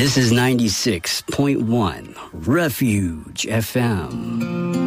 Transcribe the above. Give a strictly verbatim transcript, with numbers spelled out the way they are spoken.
This is ninety-six point one Refuge F M.